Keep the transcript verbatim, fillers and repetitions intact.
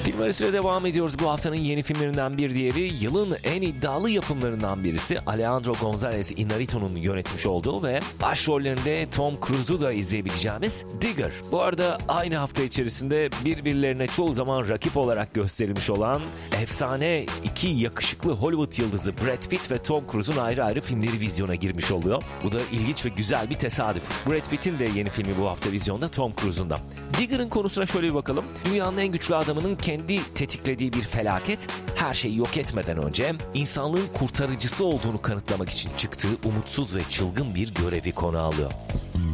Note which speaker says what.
Speaker 1: Film arasıyla devam ediyoruz. Bu haftanın yeni filmlerinden bir diğeri, yılın en iddialı yapımlarından birisi Alejandro González Iñárritu'nun yönetmiş olduğu ve başrollerinde Tom Cruise'u da izleyebileceğimiz Digger. Bu arada aynı hafta içerisinde birbirlerine çoğu zaman rakip olarak gösterilmiş olan efsane iki yakışıklı Hollywood yıldızı Brad Pitt ve Tom Cruise'un ayrı ayrı filmleri vizyona girmiş oluyor. Bu da ilginç ve güzel bir tesadüf. Brad Pitt'in de yeni filmi bu hafta vizyonda, Tom Cruise'un da. Digger'ın konusuna şöyle bir bakalım. Dünyanın en güçlü adamının kendi tetiklediği bir felaket, her şeyi yok etmeden önce insanlığın kurtarıcısı olduğunu kanıtlamak için çıktığı umutsuz ve çılgın bir görevi konu alıyor.